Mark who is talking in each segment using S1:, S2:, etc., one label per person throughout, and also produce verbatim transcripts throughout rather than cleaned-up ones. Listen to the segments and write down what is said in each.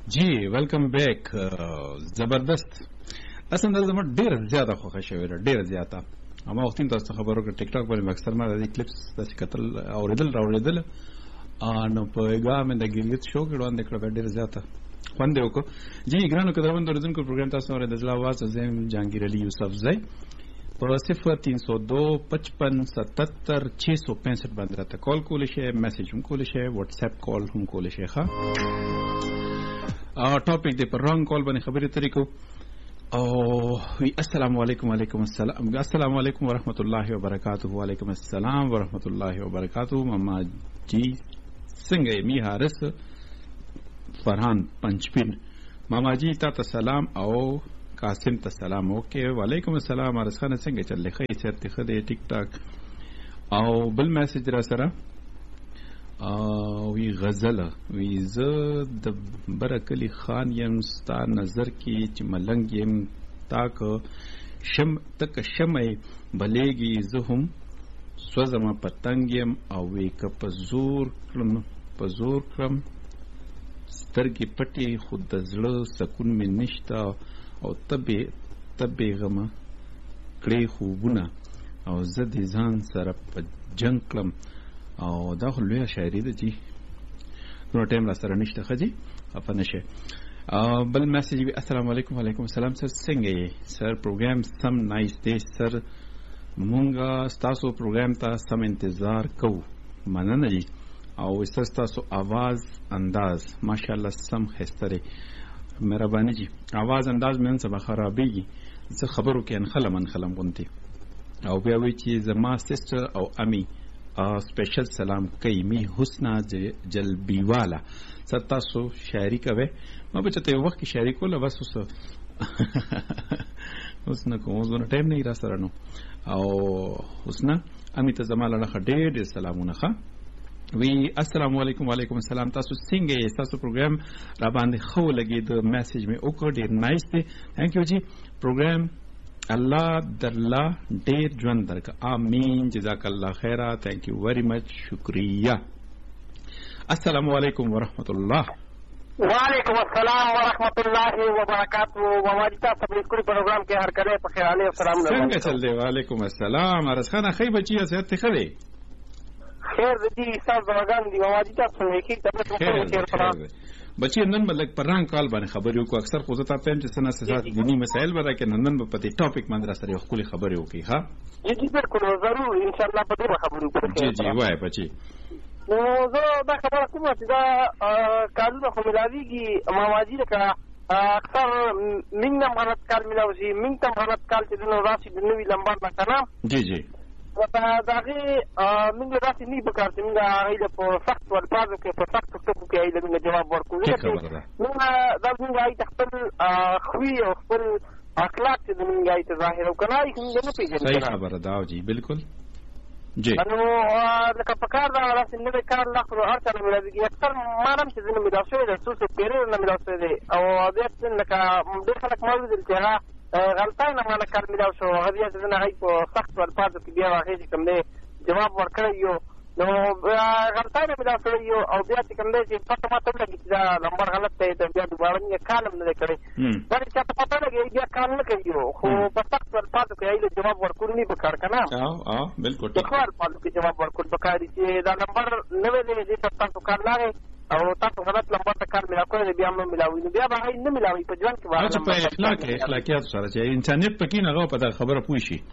S1: جی ویلکم بیک. زبردست. اصلا دا زما ډیر زیاته خوښه شوې ده، ډیر زیاته. اما وختین تاسو خبرو کې ټیک ټاک باندې اکثر ما د کلیپس د کتل اوریدل راوړیدل ان په ګام د ګیلت شو کې وړاندې کړو ډیر زیاته خوند وکړو. جی ګرانو کډه وند ورزنکو پروګرام تاسو اورئ د ځلا आवाज زم جهانگیر علی یوسف زئی په صفر تین سو دو پچپن ستتر چھ سو پینسٹھ باندې راته کال کول شي، میسج هم کول شي، واتس اپ کال هم کول شي. ښه ا ټاپک دی پر رنګ کال باندې خبرې طریقو او وی السلام علیکم. وعلیکم السلام. السلام علیکم ورحمۃ اللہ وبرکاتہ. وعلیکم السلام ورحمۃ اللہ وبرکاتہ. ماما جی څنګه می حارس فرحان پنځپین. ماما جی تا سلام او قاسم ته سلام. اوکے وعلیکم السلام. ارس خان څنګه چل لخي چرته خدای ټیک ټاک او بل میسج را سره او وی غزل وی ز د برکلی خان یم ستا نظر کی چې ملنګ یم تاک شم تک شمع بلیږي زهم سوزم پتنګ یم او وی ک پزور کړم پزور کړم سترګې پټي خود د زړه سکون مې نشتا او تبه تبه غم کړې خوبونه او زه د ځان سره په جنگ کړم او دا خو لویه شاعري ده جی. نو ټایم را سره نشته خجی اپا نشه. بل میسج وی السلام علیکم. وعلیکم السلام سر څنګه یې سر؟ پروګرام سم نایس دی سر، مونږه ستاسو پروګرام ته سم انتظار کوو. مننه جی. او ستاسو आवाज انداز ماشاءالله سم خستره. مهرباني جی. आवाज انداز مې څه خرابېږي، زه خبرو کې انخلم انخلم غونتی او بیا وی چې زما سیسټر او امی سپیشل سلام کوي می حسنا جلبی والا. ستاسو شاعری کوي ما به چته وخت کې شاعری کوله بس اوس حسنا کوم زونه ټایم نه را سره نو او حسنا امی ته زما له ډېر ډېر سلامونه. ښه وی السلام علیکم. وعلیکم السلام. تاسو څنګه یې؟ تاسو پروګرام را باندې خو لګي د میسج می او کو ډېر نایس دی. ثانک یو جی. پروګرام الله درلا ډیر ژوند درک. امین. جزاک الله خیره. ثانک یو ویری مچ. شکریہ. السلام علیکم ورحمۃ اللہ.
S2: وعلیکم السلام ورحمۃ اللہ وبرکاتہ. ماماجی تاسو په کلی پروګرام کې هر کله په خیر علی السلام.
S1: څنګه چل دی؟ وعلیکم السلام. ارس خان خی بچی صحت ته خدي
S2: خیر دی. تاسو زماګان دی ماماجی تاسو نه کې تاسو په خیر سلام
S1: بچی. نن ملک پران کال باندې خبرې وکړو. اکثر خو زه تاسو ته چې سنا سات دینی مسائل ورته کې نن په دې ټاپک باندې را سره خپل خبرې وکړي. ها
S2: جی بالکل ضرور ان شاء الله په دې خبرې وکړو.
S1: جی جی وای بچی.
S2: نو زه دا خبره کوم چې دا کارونه خو ملاویږي ماماجی لکه اکثر موږ نه مهارت کار ملاوي، موږ ته مهارت کار چې نو راشي د نوې لمبر نه کنه.
S1: جی جی
S2: دا دغه موږ راشي نه په کار چې موږ هغه په سخت ورپازو کې په سخت ټکو کې ایله موږ جواب ورکوو. موږ دا موږ هغه خپل خوي او خپل اخلاق چې موږ هغه ته ظاهر او کنه موږ نه پیژنو.
S1: صحیح خبره دا جی بالکل جی.
S2: نو لکه په کار دا راشي نه کار لا خو هر څه ملازمي اکثر ما نم چې زنه مدافع ده څه څه پیرو نه مدافع ده او بیا لکه ډېر خلک موجود دي چې غلطای نه مانه کار ملاو شو هغه بیا چې نه هي په سخت ورپازو کې بیا هغه چې کوم دی جواب ورکړی یو نو غلطای نه ملاو شو یو او بیا چې کوم دی چې پته ماته لګي چې دا نمبر غلط دی ته بیا دوباره نه کالم نه کړی دا چې پته لګي بیا کال نه کوي خو په سخت ورپازو کې ایله جواب ورکول نه پکار کنه.
S1: او او بالکل
S2: په کار پالو کې جواب ورکول پکار چې دا نمبر نه ویلې چې تاسو کار لاره او تاسو غلط لمبر ته کار ملا کوئ بیا هم ملاوي بیا به نه ملاوي په ځوان کې واه
S1: چې په اخلاق اخلاقیات سره چې انسانیت پکې نه غو په خبره پوي شي.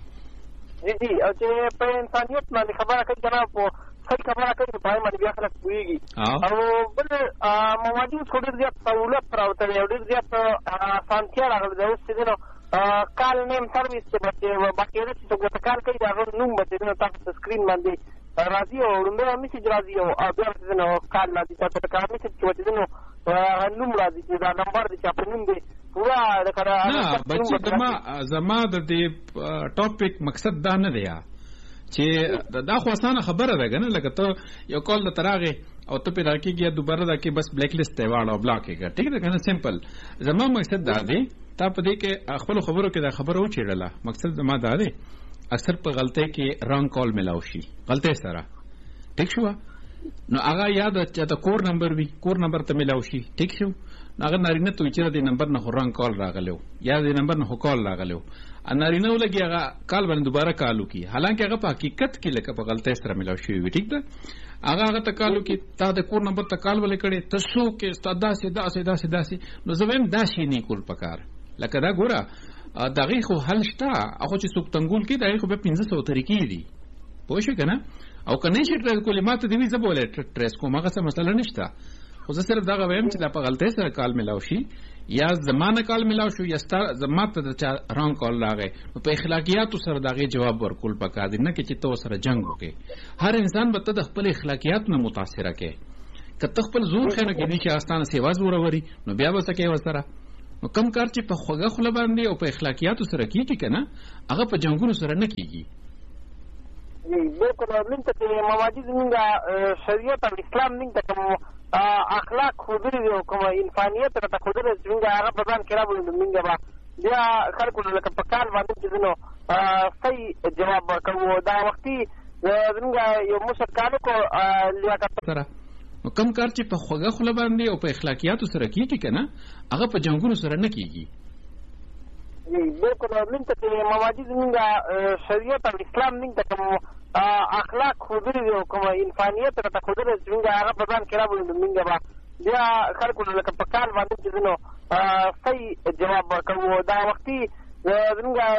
S2: جی جی او چې په انسانیت باندې خبره کوي جناب په صحیح خبره کوي په باندې بیا خلک پويږي او بل موادي څو ډېر زیات سہولت راوته یو ډېر زیات سانتیا راغلی دا اوس چې نو کال نیم سرویس چې بچي باقي چې څنګه کار کوي دا نوم به نو تاسو سکرین باندې راځي او نو میسج راځي او بیا چې نو کال راځي تاسو ته کار میسج چې نو نوم راځي دا نمبر دې چې په نوم دی پورا دا کړه.
S1: نه بچي زما زما د دې ټاپک مقصد دا نه دی چې دا خو اسانه خبره ده کنه لکه ته یو کال د تراغه او ته په راکېږي دوباره دا کې بس بلیک لیست ته واړو بلاک کېږي. ٹھیک ده کنه سمپل. زما مقصد دا دی تا په دې کې خپل خبرو کې دا خبره و چیړله. مقصد زما دا دی اکثر په غلطۍ کې رانګ کال ملاو شي غلطۍ سره. ٹھیک شو نو هغه یاد چې ته کور نمبر وي کور نمبر ته ملاو شي ټیک شو هغه نارینه ته چې د نمبر نه رنګ کال راغلو یا د نمبر نه کال راغلو نارینه ولګي هغه کال باندې دوباره کالو کی حالانکه هغه په حقیقت کې لکه په غلطه سره ملاو شي وي ټیک ده هغه هغه ته کالو کی تا د کور نمبر ته کال ولې کړي تاسو کې ستاده سیدا سیدا سیدا سي نو زمين داشي نه کول پکار لکه دا ګوره دغه خو حل شته هغه چې څوک تنګول کې دغه خو به پنځه سوه طریقې دي پوه شو کنه او کنه شي ټریس کلمات دی ویزه بوله ټریس کوم هغه څه مسله نشته خو زه صرف دغه وایم چې دا په غلطه سره کال ملاو شي یا زمانه کال ملاو شو یا ستاره زمات ته رانګ کال راغی په اخلاقیاتو سره دغه جواب ورکول پکار دي نه چې تو سره جنگ وکي هر انسان به د خپل اخلاقیات نه متاثر کې کته خپل زور خنه کې دي چې آستانه سیوا زور وري نو بیا به سکه وسره نو کم کار چې په خوګه خله باندې او په اخلاقیاتو سره کیږي کنه هغه په جنگونو سره نه کیږي
S2: بالکل من ته موادي زمونږ شریعت او اسلام من ته کوم اخلاق خودري او کوم انسانيت ته خودري زمونږ هغه په ځان کې راوړل موږ به بیا خلکو لکه په کال باندې چې نو صحیح جواب ورکوو دا وختي زمونږ یو مشر کالو کو لیاقت سره
S1: نو کم کار چې په خوګه خله باندې او په اخلاقیاتو سره کیږي کنه هغه په جنگونو سره نه کیږي
S2: بالکل من ته موادي زمونږ شریعت او اسلام من ته کوم اخلاق خودري او کوم انسانيت ته خودري زمونږ هغه په ځان کې راوړل موږ به بیا خلکو لکه په کال باندې چې نو صحیح جواب ورکوو دا وختي زمونږ